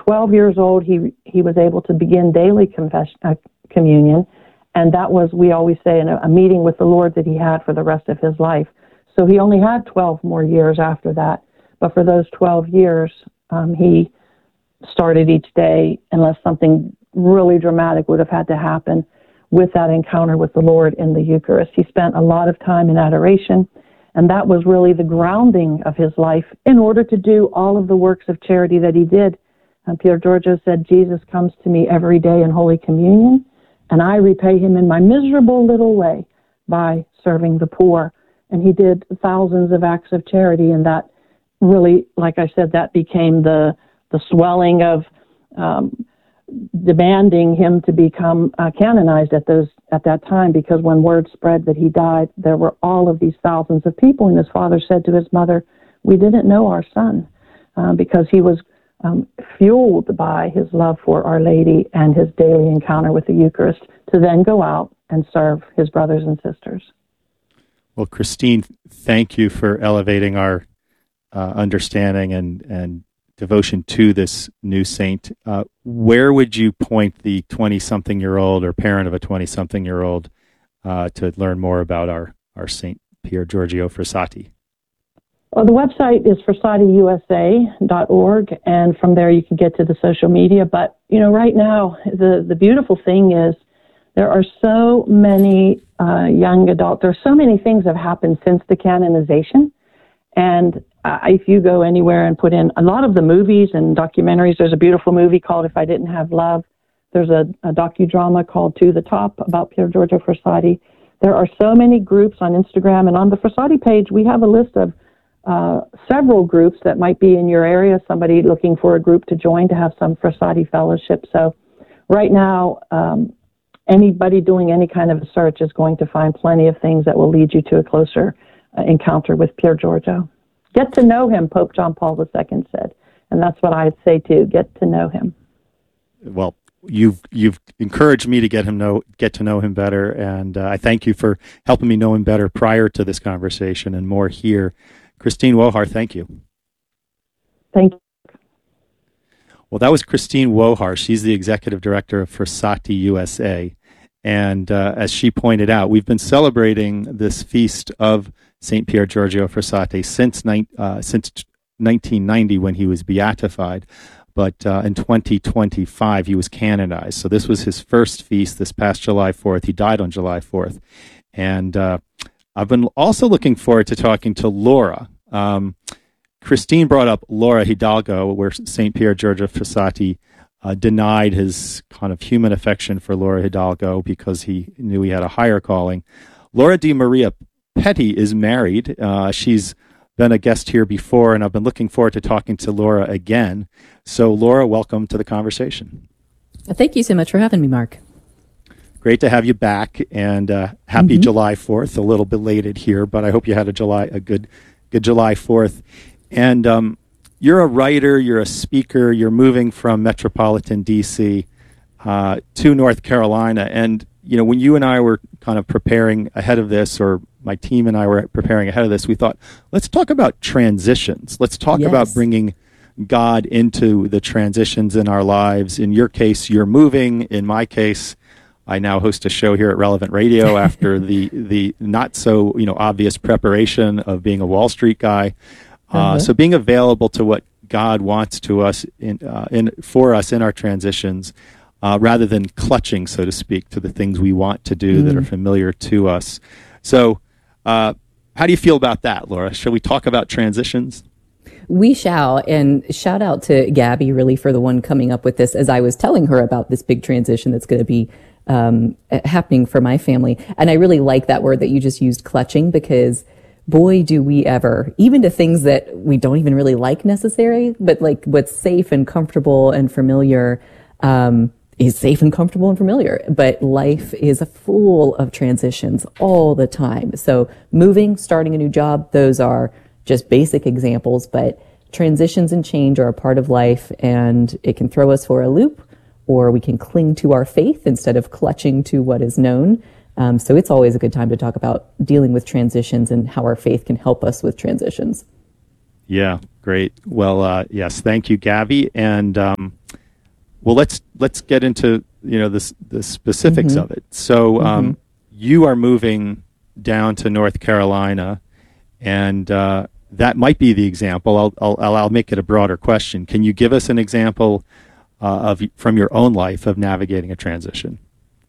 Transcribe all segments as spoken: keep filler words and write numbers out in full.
twelve years old, he he was able to begin daily confession, uh, communion, and that was, we always say, in a, a meeting with the Lord that he had for the rest of his life. So he only had twelve more years after that, but for those twelve years, um, he started each day, unless something really dramatic would have had to happen, with that encounter with the Lord in the Eucharist. He spent a lot of time in adoration, and that was really the grounding of his life in order to do all of the works of charity that he did. And Pier Giorgio said, Jesus comes to me every day in Holy Communion, and I repay him in my miserable little way by serving the poor. And he did thousands of acts of charity, and that really, like I said, that became the the swelling of um, demanding him to become uh, canonized at those at that time, because when word spread that he died, there were all of these thousands of people, and his father said to his mother, we didn't know our son, uh, because he was um, fueled by his love for Our Lady and his daily encounter with the Eucharist to then go out and serve his brothers and sisters. Well, Christine, thank you for elevating our uh, understanding and, and devotion to this new saint. Uh, where would you point the twenty-something-year-old or parent of a twenty-something-year-old uh, to learn more about our, our Saint Pier Giorgio Frassati? Well, the website is frassati u s a dot org, and from there you can get to the social media. But, you know, right now, the, the beautiful thing is there are so many uh, young adults, there are so many things that have happened since the canonization. And uh, if you go anywhere and put in a lot of the movies and documentaries, there's a beautiful movie called If I Didn't Have Love. There's a, a docudrama called To the Top about Pier Giorgio Frassati. There are so many groups on Instagram, and on the Frassati page, we have a list of uh, several groups that might be in your area, somebody looking for a group to join to have some Frassati fellowship. So right now, um, anybody doing any kind of a search is going to find plenty of things that will lead you to a closer uh, encounter with Pier Giorgio. Get to know him, Pope John Paul the Second said. And that's what I'd say too, get to know him. Well, you've you've encouraged me to get him know get to know him better, and uh, I thank you for helping me know him better prior to this conversation and more here. Christine Wohar, thank you. Thank you. Well, that was Christine Wohar. She's the executive director of Frassati U S A. And uh, as she pointed out, we've been celebrating this feast of Saint Pier Giorgio Frassati since, uh, since nineteen ninety when he was beatified. But uh, in twenty twenty-five, he was canonized. So this was his first feast this past July fourth. He died on July fourth. And uh, I've been also looking forward to talking to Laura. Um, Christine brought up Laura Hidalgo, where Saint Pier Giorgio Frassati uh, denied his kind of human affection for Laura Hidalgo because he knew he had a higher calling. Laura Di Maria Petty is married. Uh, she's been a guest here before, and I've been looking forward to talking to Laura again. So, Laura, welcome to the conversation. Thank you so much for having me, Mark. Great to have you back, and uh, happy mm-hmm. July fourth. A little belated here, but I hope you had a July a good good July fourth. And um, you're a writer, you're a speaker, you're moving from metropolitan D C uh, to North Carolina. And, you know, when you and I were kind of preparing ahead of this, or my team and I were preparing ahead of this, we thought, let's talk about transitions. Let's talk yes. about bringing God into the transitions in our lives. In your case, you're moving. In my case, I now host a show here at Relevant Radio after the, the not so, you know, obvious preparation of being a Wall Street guy. Uh, uh-huh. So being available to what God wants to us in, uh, in for us in our transitions, uh, rather than clutching, so to speak, to the things we want to do mm. that are familiar to us. So, uh, how do you feel about that, Laura? Shall we talk about transitions? We shall, and shout out to Gabby really for the one coming up with this, as I was telling her about this big transition that's going to be um, happening for my family. And I really like that word that you just used, clutching, because boy, do we ever, even to things that we don't even really like necessarily, but like what's safe and comfortable and familiar um, is safe and comfortable and familiar. But life is full of transitions all the time. So moving, starting a new job, those are just basic examples, but transitions and change are a part of life, and it can throw us for a loop, or we can cling to our faith instead of clutching to what is known. Um, so it's always a good time to talk about dealing with transitions and how our faith can help us with transitions. Yeah, great. Well, uh, yes, thank you, Gabby. And um, Well, let's let's get into you know the the specifics Mm-hmm. of it. So um, Mm-hmm. you are moving down to North Carolina, and uh, that might be the example. I'll, I'll I'll make it a broader question. Can you give us an example uh, of from your own life of navigating a transition?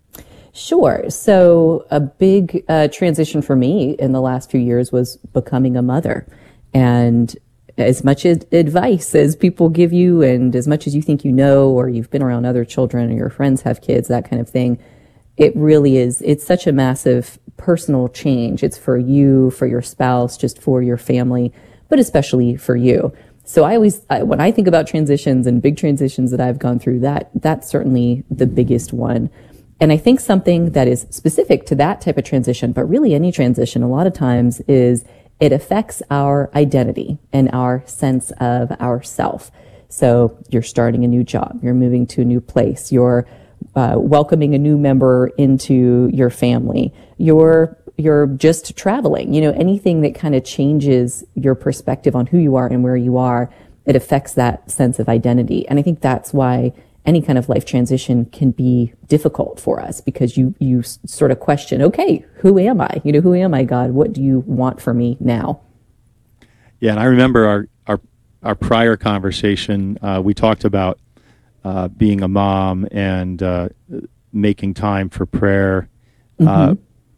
Sure. So a big uh, transition for me in the last few years was becoming a mother. And as much ad- advice as people give you, and as much as you think you know, or you've been around other children, or your friends have kids, that kind of thing, it really is, it's such a massive personal change. It's for you, for your spouse, just for your family, but especially for you. So I always, I, when I think about transitions and big transitions that I've gone through, that that's certainly the biggest one. And I think something that is specific to that type of transition, but really any transition a lot of times, is it affects our identity and our sense of ourself. So you're starting a new job, you're moving to a new place, you're uh, welcoming a new member into your family, you're you're just traveling, you know, anything that kind of changes your perspective on who you are and where you are, it affects that sense of identity. And I think that's why any kind of life transition can be difficult for us, because you you sort of question, okay, who am I? You know, who am I, God? What do you want for me now? Yeah, and I remember our our, our prior conversation. Uh, we talked about uh, being a mom and uh, making time for prayer. Mm-hmm. Uh,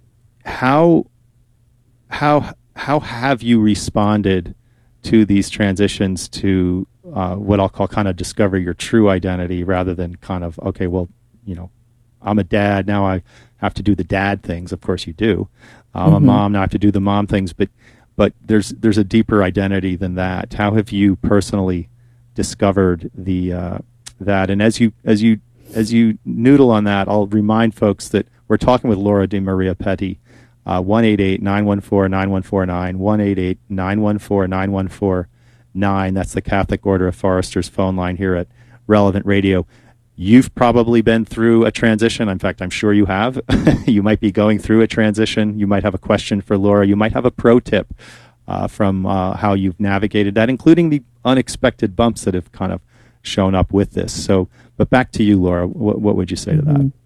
how how how have you responded to these transitions to uh, what I'll call kind of discover your true identity, rather than kind of, okay, well, you know, I'm a dad, now I have to do the dad things. Of course you do. I'm Mm-hmm. a mom, now I have to do the mom things, but but there's there's a deeper identity than that. How have you personally discovered the uh, that? And as you as you as you noodle on that, I'll remind folks that we're talking with Laura De Maria Petty. Uh, one eight eight, nine one four, nine one four nine, one eight eight, nine one four, nine one four nine. That's the Catholic Order of Foresters phone line here at Relevant Radio. You've probably been through a transition. In fact, I'm sure you have. You might be going through a transition. You might have a question for Laura. You might have a pro tip uh, from uh, how you've navigated that, including the unexpected bumps that have kind of shown up with this. So, but back to you, Laura. What, what would you say to Mm-hmm. that?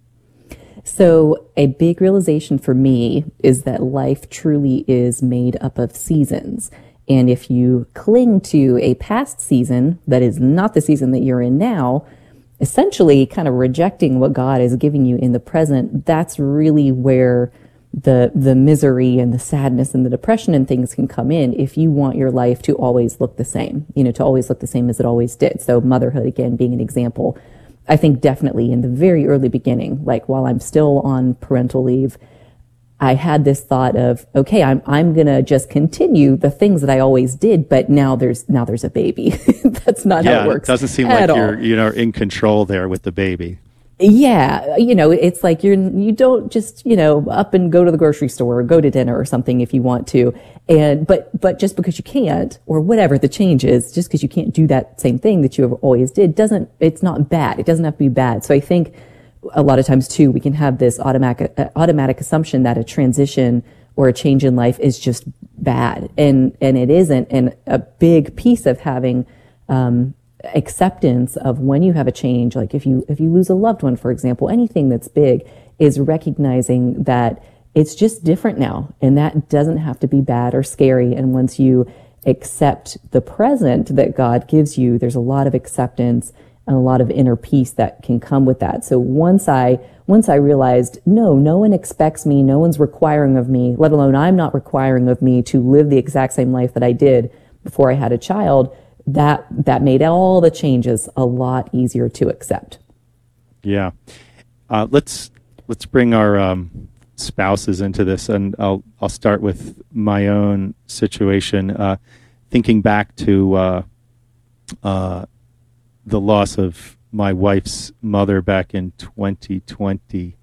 So a big realization for me is that life truly is made up of seasons. And if you cling to a past season that is not the season that you're in now, essentially kind of rejecting what God is giving you in the present, that's really where the the misery and the sadness and the depression and things can come in, if you want your life to always look the same, you know, to always look the same as it always did. So motherhood, again, being an example. I think definitely in the very early beginning, like while I'm still on parental leave, I had this thought of, okay, I'm I'm gonna just continue the things that I always did, but now there's now there's a baby. That's not Yeah, how it works. it doesn't seem at like all. you're you know in control there with the baby. Yeah, you know, it's like you're you don't just, you know, up and go to the grocery store or go to dinner or something if you want to. And but but just because you can't, or whatever the change is, just because you can't do that same thing that you have always did, doesn't it's not bad. It doesn't have to be bad. So I think a lot of times too, we can have this automatic uh, automatic assumption that a transition or a change in life is just bad, and and it isn't. And a big piece of having um acceptance of when you have a change, like if you if you lose a loved one, for example, anything that's big, is recognizing that it's just different now, and that doesn't have to be bad or scary. And once you accept the present that God gives you, there's a lot of acceptance and a lot of inner peace that can come with that. So once I once I realized, no, no one expects me, no one's requiring of me, let alone I'm not requiring of me to live the exact same life that I did before I had a child, that that made all the changes a lot easier to accept. Yeah, uh, let's let's bring our um, spouses into this, and I'll I'll start with my own situation. Uh, thinking back to uh, uh, the loss of my wife's mother back in twenty twenty-two,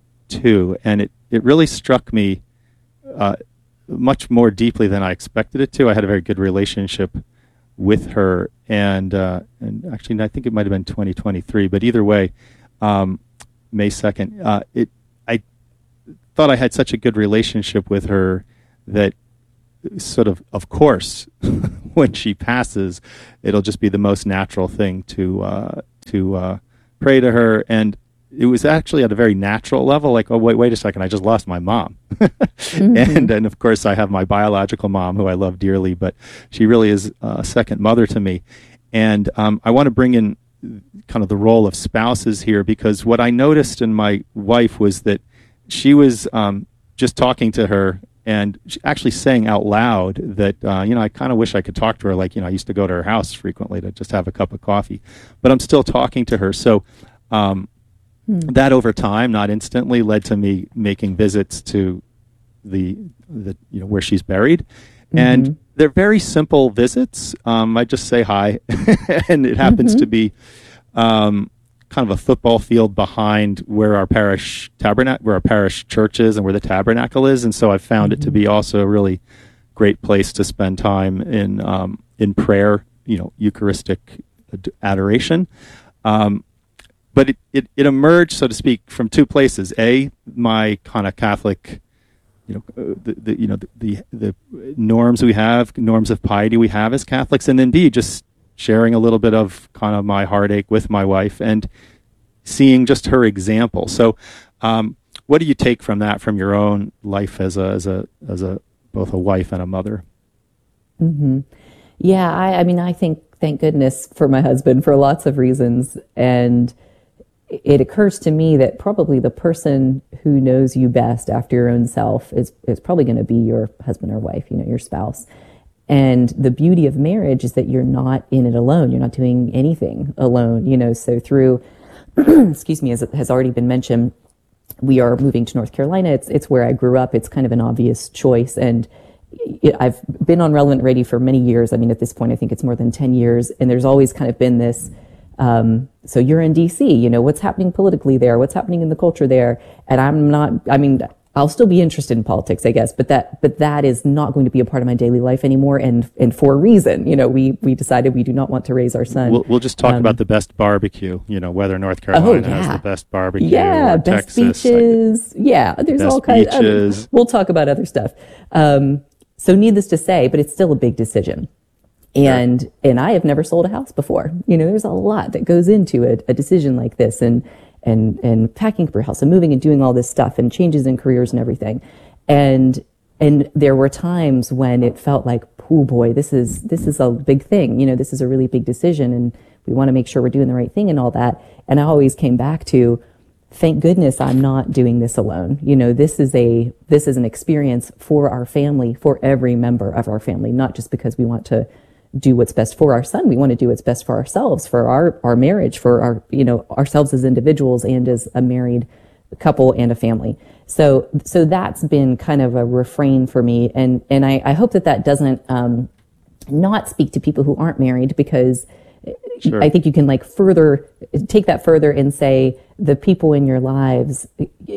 and it, it really struck me uh, much more deeply than I expected it to. I had a very good relationship with her, and uh, and actually I think it might have been twenty twenty-three, but either way, um, May second, uh, it I thought I had such a good relationship with her that sort of of course when she passes, it'll just be the most natural thing to uh, to uh, pray to her, and it was actually at a very natural level, like, oh, wait, wait a second, I just lost my mom. mm-hmm. And and of course, I have my biological mom, who I love dearly, but she really is a second mother to me. And um, I want to bring in kind of the role of spouses here, because what I noticed in my wife was that she was um, just talking to her and actually saying out loud that, uh, you know, I kind of wish I could talk to her. Like, you know, I used to go to her house frequently to just have a cup of coffee, but I'm still talking to her. So um, hmm. that over time, not instantly, led to me making visits to the, the you know, where she's buried. Mm-hmm. And they're very simple visits. Um, I just say hi, and it happens mm-hmm. to be um, kind of a football field behind where our parish tabernacle, where our parish church is, and where the tabernacle is. And so I found mm-hmm. it to be also a really great place to spend time in um, in prayer, you know, Eucharistic adoration. Um, but it, it, it emerged, so to speak, from two places. A, my kind of Catholic, you know, uh, the, the you know the, the the norms we have, norms of piety we have as Catholics, and then B, just sharing a little bit of kind of my heartache with my wife and seeing just her example. So, um, what do you take from that, from your own life as a as a as a both a wife and a mother? Mm-hmm. Yeah, I, I mean, I think, thank goodness for my husband for lots of reasons, and it occurs to me that probably the person who knows you best after your own self is is probably going to be your husband or wife, you know, your spouse. And the beauty of marriage is that you're not in it alone. You're not doing anything alone, you know. So through, excuse me, as it has already been mentioned, we are moving to North Carolina. It's it's where I grew up. It's kind of an obvious choice. And it, I've been on Relevant Radio for many years. I mean, at this point, I think it's more than ten years. And there's always kind of been this, um, so you're in D C, you know, what's happening politically there? What's happening in the culture there? And I'm not, I mean, I'll still be interested in politics, I guess, but that but that is not going to be a part of my daily life anymore, and and for a reason. You know, we we decided we do not want to raise our son. We'll, we'll just talk um, about the best barbecue. You know, whether North Carolina oh, yeah. has the best barbecue, yeah, or best Texas, beaches, like, yeah. There's all kinds. Of other, we'll talk about other stuff. Um, so, needless to say, but it's still a big decision. And sure. and I have never sold a house before. You know, there's a lot that goes into a, a decision like this, and. and and packing up your house and moving and doing all this stuff and changes in careers and everything. And and there were times when it felt like, oh boy, this is this is a big thing. You know, this is a really big decision, and we want to make sure we're doing the right thing and all that. And I always came back to, thank goodness I'm not doing this alone. You know, this is a this is an experience for our family, for every member of our family, not just because we want to do what's best for our son. We want to do what's best for ourselves, for our, our marriage, for our, you know, ourselves as individuals and as a married couple and a family. So, so that's been kind of a refrain for me. And, and I, I hope that that doesn't, um, not speak to people who aren't married, because sure. I think you can like further take that further and say the people in your lives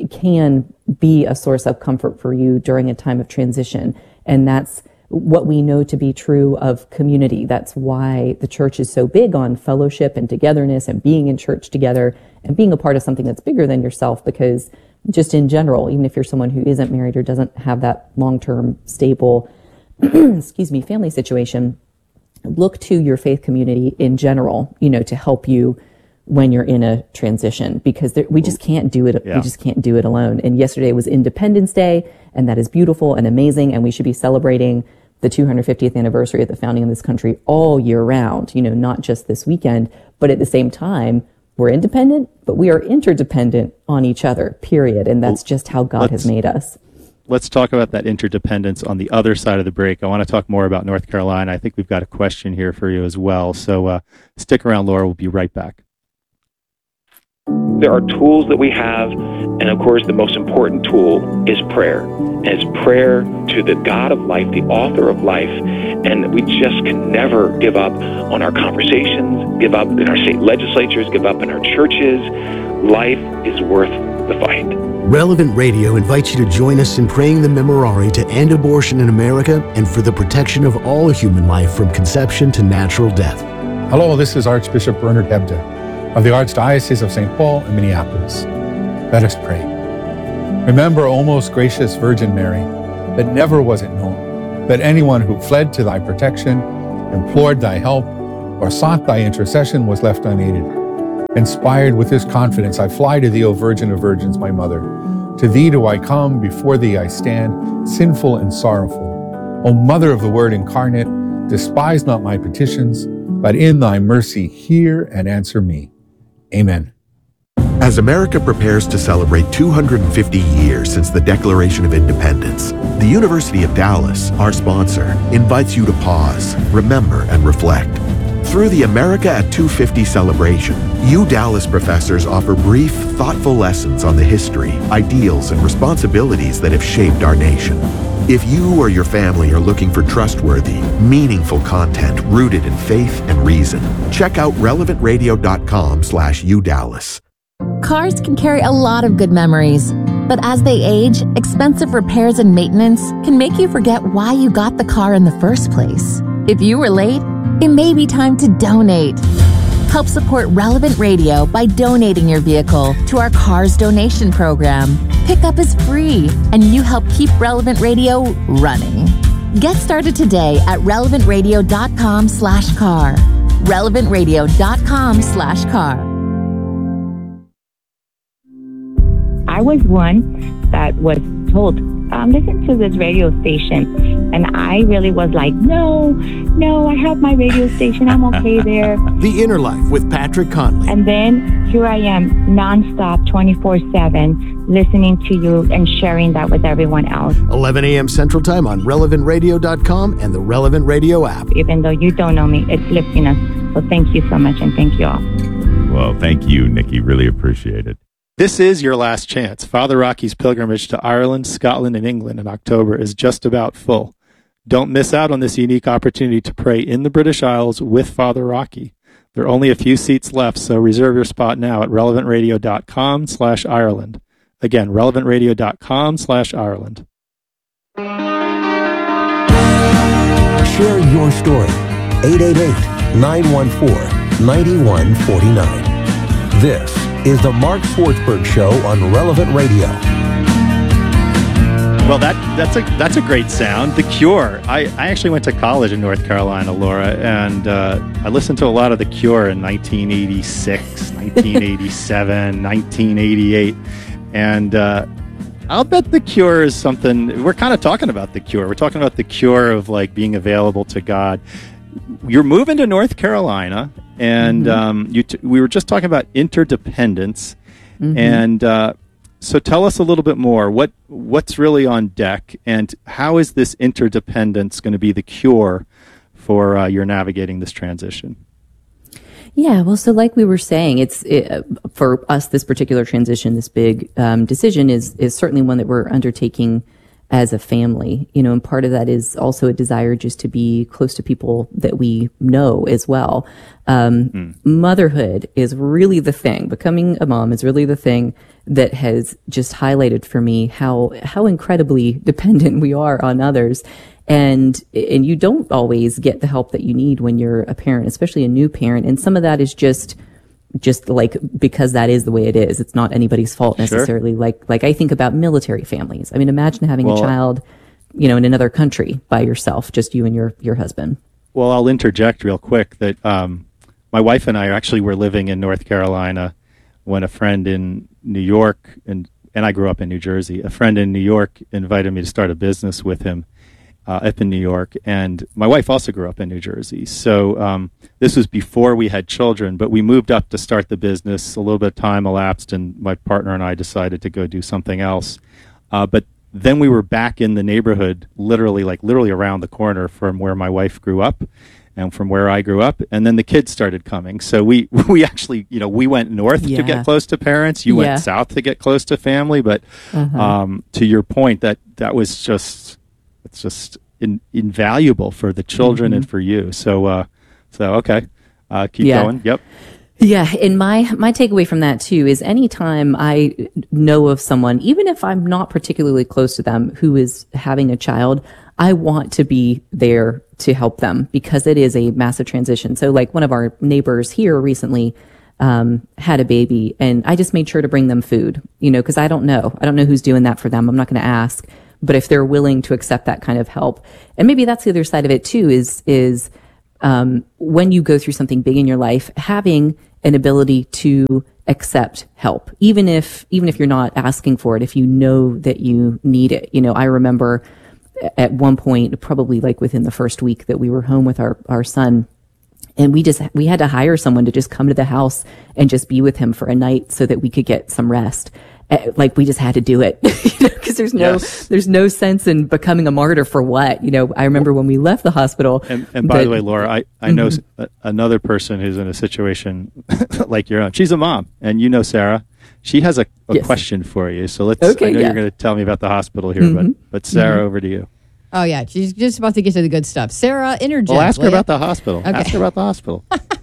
can be a source of comfort for you during a time of transition. And that's what we know to be true of community. That's why the church is so big on fellowship and togetherness and being in church together and being a part of something that's bigger than yourself, because just in general, even if you're someone who isn't married or doesn't have that long-term stable, excuse me, family situation, look to your faith community in general, you know, to help you when you're in a transition, because there, we just can't do it. Yeah. We just can't do it alone. And yesterday was Independence Day, and that is beautiful and amazing. And we should be celebrating the two hundred fiftieth anniversary of the founding of this country all year round, you know, not just this weekend. But at the same time, we're independent, but we are interdependent on each other, period. And that's just how God let's, has made us. Let's talk about that interdependence on the other side of the break. I want to talk more about North Carolina. I think we've got a question here for you as well. So uh, stick around, Laura. We'll be right back. There are tools that we have, and of course the most important tool is prayer. And it's prayer to the God of life, the author of life, and we just can never give up on our conversations, give up in our state legislatures, give up in our churches. Life is worth the fight. Relevant Radio invites you to join us in praying the Memorare to end abortion in America and for the protection of all human life from conception to natural death. Hello, this is Archbishop Bernard Hebda of the Archdiocese of Saint Paul in Minneapolis. Let us pray. Remember, O most gracious Virgin Mary, that never was it known that anyone who fled to thy protection, implored thy help, or sought thy intercession was left unaided. Inspired with this confidence, I fly to thee, O Virgin of Virgins, my mother. To thee do I come, before thee I stand, sinful and sorrowful. O Mother of the Word incarnate, despise not my petitions, but in thy mercy hear and answer me. Amen. As America prepares to celebrate two hundred fifty years since the Declaration of Independence, the University of Dallas, our sponsor, invites you to pause, remember, and reflect. Through the America at two fifty celebration, U Dallas professors offer brief, thoughtful lessons on the history, ideals, and responsibilities that have shaped our nation. If you or your family are looking for trustworthy, meaningful content rooted in faith and reason, check out relevant radio dot com slash U Dallas. Cars can carry a lot of good memories, but as they age, expensive repairs and maintenance can make you forget why you got the car in the first place. If you were late, it may be time to donate. Help support Relevant Radio by donating your vehicle to our Cars Donation Program. Pickup is free, and you help keep Relevant Radio running. Get started today at relevant radio dot com slash car. relevant radio dot com slash car. I was one that was told, um, listen to this radio station. And I really was like, no, no, I have my radio station. I'm okay there. The Inner Life with Patrick Conley. And then here I am, nonstop, twenty-four seven, listening to you and sharing that with everyone else. eleven a.m. Central Time on relevant radio dot com and the Relevant Radio app. Even though you don't know me, it's lifting us. So thank you so much, and thank you all. Well, thank you, Nikki. Really appreciate it. This is your last chance. Father Rocky's pilgrimage to Ireland, Scotland, and England in October is just about full. Don't miss out on this unique opportunity to pray in the British Isles with Father Rocky. There are only a few seats left, so reserve your spot now at relevant radio dot com slash Ireland. Again, relevant radio dot com slash Ireland. Share your story. eight eight eight, nine one four, nine one four nine. This is the Mark Swartzberg Show on Relevant Radio. Well, that that's a that's a great sound. The Cure. I, I actually went to college in North Carolina, Laura, and uh, I listened to a lot of The Cure in nineteen eighty-six, nineteen eighty-seven, nineteen eighty-eight, and uh, I'll bet The Cure is something. We're kind of talking about The Cure. We're talking about the cure of like being available to God. You're moving to North Carolina, and mm-hmm. um, you t- we were just talking about interdependence, mm-hmm. and. Uh, So tell us a little bit more. What what's really on deck, and how is this interdependence going to be the cure for uh, your navigating this transition? Yeah, well, so like we were saying, it's it, for us, this particular transition, this big um, decision is is certainly one that we're undertaking as a family. You know, and part of that is also a desire just to be close to people that we know as well. Um, mm. Motherhood is really the thing. Becoming a mom is really the thing that has just highlighted for me how how incredibly dependent we are on others. And and you don't always get the help that you need when you're a parent, especially a new parent. And some of that is just just like because that is the way it is. It's not anybody's fault necessarily. Sure. Like like I think about military families. I mean, imagine having well, a child, you know, in another country by yourself, just you and your your husband. Well, I'll interject real quick that um, my wife and I actually were living in North Carolina when a friend in New York, and and I grew up in New Jersey, a friend in New York invited me to start a business with him uh, up in New York. And my wife also grew up in New Jersey. So um, this was before we had children, but we moved up to start the business. A little bit of time elapsed, and my partner and I decided to go do something else. Uh, but then we were back in the neighborhood, literally, like literally around the corner from where my wife grew up and from where I grew up, and then the kids started coming. So we we actually, you know, we went north yeah. to get close to parents. You yeah. went south to get close to family. But uh-huh. um, to your point, that that was just it's just in, invaluable for the children mm-hmm. and for you. So uh, so okay, uh, keep yeah. going. Yep. Yeah, and my my takeaway from that too is anytime I know of someone, even if I'm not particularly close to them, who is having a child, I want to be there to help them because it is a massive transition. So like one of our neighbors here recently um, had a baby, and I just made sure to bring them food, you know, because I don't know. I don't know who's doing that for them. I'm not going to ask. But if they're willing to accept that kind of help, and maybe that's the other side of it too, is is um, when you go through something big in your life, having an ability to accept help, even if even if you're not asking for it, if you know that you need it. You know, I remember at one point, probably like within the first week that we were home with our, our son, and we just we had to hire someone to just come to the house and just be with him for a night so that we could get some rest. Like we just had to do it, you know, because there's no Yes. there's no sense in becoming a martyr for what, you know. I remember when we left the hospital. And, and by that- the way, Laura, I, I know s- a- another person who's in a situation like your own. She's a mom, and you know Sarah. She has a, a Yes. question for you. So let's. Okay, I know yeah. you're going to tell me about the hospital here, Mhm. but but Sarah, over to you. Oh, yeah. She's just about to get to the good stuff. Sarah, interject. Well, ask her will ya? about the hospital. Okay. Ask her about the hospital.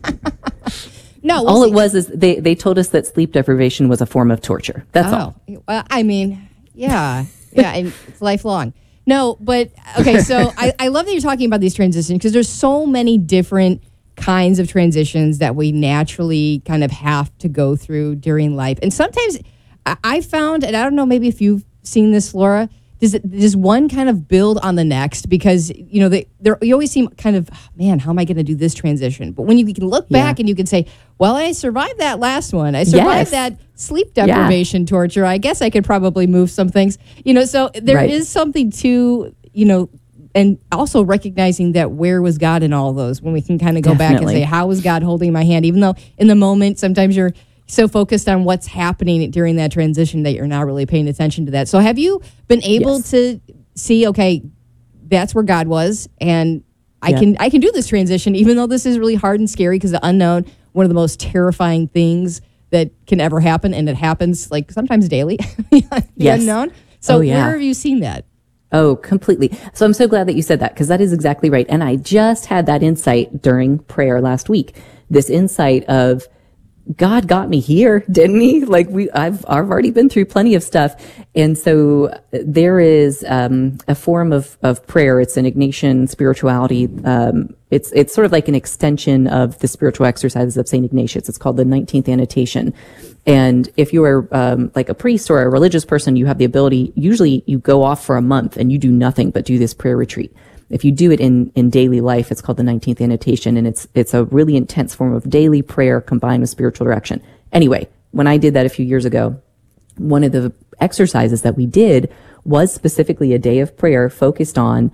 No, we'll all see. it was is they, they told us that sleep deprivation was a form of torture. That's all. Oh, well, I mean, yeah, yeah, and it's lifelong. No, but okay, so I, I love that you're talking about these transitions because there's so many different kinds of transitions that we naturally kind of have to go through during life. And sometimes I, I found, and I don't know, maybe if you've seen this, Laura, does, it, does one kind of build on the next? Because, you know, they, they're, you always seem kind of, oh, man, how am I going to do this transition? But when you can look Yeah. back and you can say, well, I survived that last one. I survived Yes. that sleep deprivation torture. I guess I could probably move some things. You know, so there is Right. something to, you know, and also recognizing that where was God in all those when we can kind of go back and Definitely. say, how was God holding my hand? Even though in the moment, sometimes you're so focused on what's happening during that transition that you're not really paying attention to that. So have you been able Yes. to see, okay, that's where God was, and I Yeah. can I can do this transition, even though this is really hard and scary because the unknown, one of the most terrifying things that can ever happen, and it happens like sometimes daily, the Yes. unknown. So Oh, yeah. where have you seen that? Oh, completely. So I'm so glad that you said that because that is exactly right. And I just had that insight during prayer last week. This insight of God got me here, didn't he? Like we, I've, I've already been through plenty of stuff. And so there is, um, a form of, of prayer. It's an Ignatian spirituality. Um, it's, it's sort of like an extension of the spiritual exercises of Saint Ignatius. It's called the nineteenth Annotation. And if you are, um, like a priest or a religious person, you have the ability, usually you go off for a month and you do nothing but do this prayer retreat. If you do it in, in daily life, it's called the nineteenth Annotation, and it's it's a really intense form of daily prayer combined with spiritual direction. Anyway, when I did that a few years ago, one of the exercises that we did was specifically a day of prayer focused on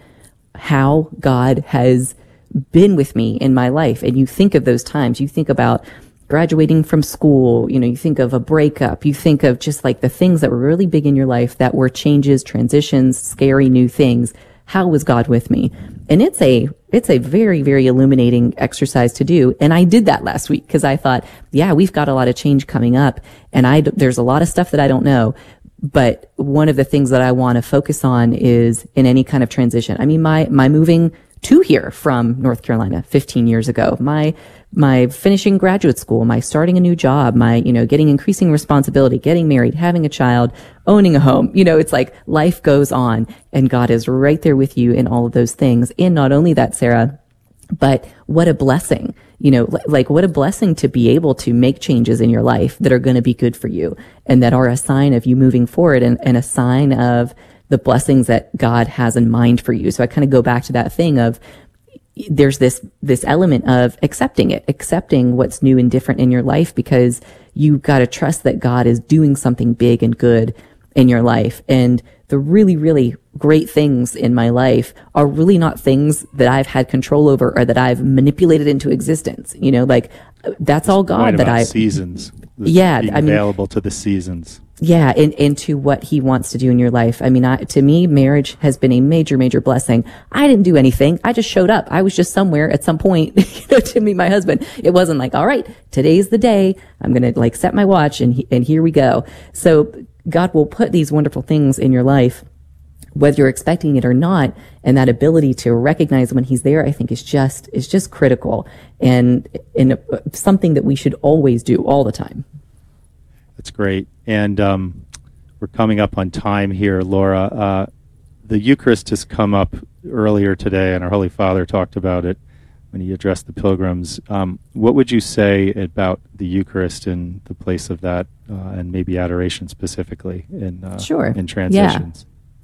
how God has been with me in my life. And you think of those times, you think about graduating from school, you know, you think of a breakup, you think of just like the things that were really big in your life that were changes, transitions, scary new things. How was God with me? And it's a, it's a very, very illuminating exercise to do. And I did that last week because I thought, yeah, we've got a lot of change coming up and I, there's a lot of stuff that I don't know. But one of the things that I want to focus on is in any kind of transition. I mean, my, my moving to here from North Carolina fifteen years ago, my, my finishing graduate school, my starting a new job, my, you know, getting increasing responsibility, getting married, having a child, owning a home. You know, it's like life goes on and God is right there with you in all of those things. And not only that, Sarah, but what a blessing, you know, li- like what a blessing to be able to make changes in your life that are going to be good for you and that are a sign of you moving forward and, and a sign of the blessings that God has in mind for you. So I kind of go back to that thing of there's this, this element of accepting it, accepting what's new and different in your life because you've got to trust that God is doing something big and good in your life. And the really, really great things in my life are really not things that I've had control over or that I've manipulated into existence. You know, like that's all God Point that about I, seasons. the- Yeah, being I mean- available to the seasons. yeah, and into what he wants to do in your life. I mean, I, to me, marriage has been a major, major blessing. I didn't do anything. I just showed up. I was just somewhere at some point, you know, to meet my husband. It wasn't like, all right, today's the day. I'm going to like set my watch and, he, and here we go. So God will put these wonderful things in your life, whether you're expecting it or not. And that ability to recognize when he's there, I think is just, is just critical and, and something that we should always do all the time. That's great. And um, we're coming up on time here, Laura. Uh, the Eucharist has come up earlier today, and our Holy Father talked about it when he addressed the pilgrims. Um, what would you say about the Eucharist and the place of that, uh, and maybe adoration specifically in uh, Sure. in transitions?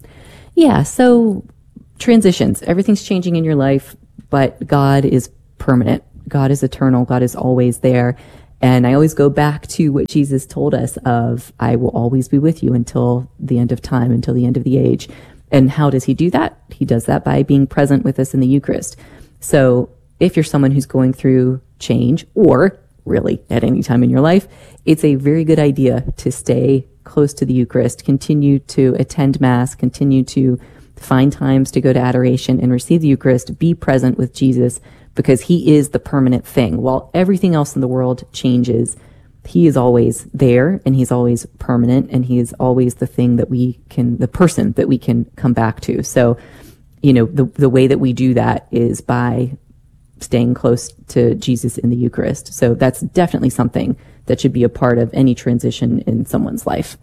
Yeah, so transitions, everything's changing in your life, but God is permanent. God is eternal. God is always there. And I always go back to what Jesus told us of, I will always be with you until the end of time, until the end of the age. And how does he do that? He does that by being present with us in the Eucharist. So if you're someone who's going through change, or really at any time in your life, it's a very good idea to stay close to the Eucharist, continue to attend Mass, continue to find times to go to adoration and receive the Eucharist, be present with Jesus, because he is the permanent thing. While everything else in the world changes, he is always there, and he's always permanent, and he is always the thing that we can, the person that we can come back to. So, you know, the, the way that we do that is by staying close to Jesus in the Eucharist. So that's definitely something that should be a part of any transition in someone's life.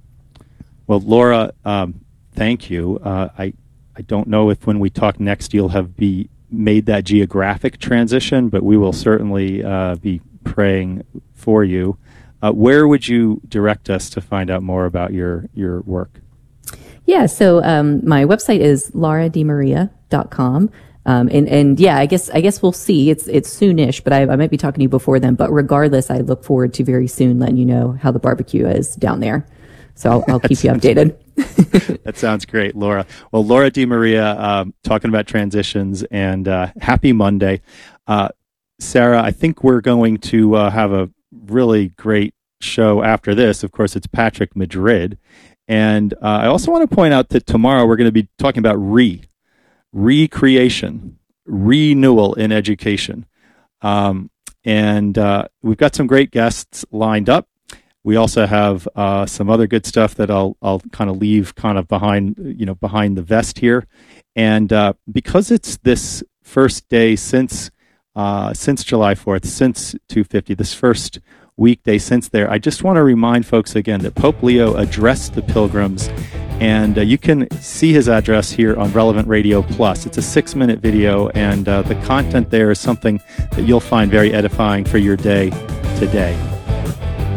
Well, Laura, um, thank you. Uh, I I don't know if when we talk next you'll have be made that geographic transition, but we will certainly uh, be praying for you. Uh, where would you direct us to find out more about your your work? Yeah, so um, my website is laura di maria dot com. Um, and, and yeah, I guess, I guess we'll see. It's, it's soonish, but I, I might be talking to you before then. But regardless, I look forward to very soon letting you know how the barbecue is down there. So I'll, I'll keep you updated. That sounds great, Laura. Well, Laura Di Maria, um, talking about transitions, and uh, happy Monday. Uh, Sarah, I think we're going to uh, have a really great show after this. Of course, it's Patrick Madrid. And uh, I also want to point out that tomorrow we're going to be talking about re. recreation, renewal in education. Um, and uh, we've got some great guests lined up. We also have uh, some other good stuff that I'll I'll kind of leave kind of behind, you know, behind the vest here. And uh, because it's this first day since uh, since July fourth, since two fifty, this first weekday since there, I just want to remind folks again that Pope Leo addressed the pilgrims. And uh, you can see his address here on Relevant Radio Plus. It's a six-minute video, and uh, the content there is something that you'll find very edifying for your day today.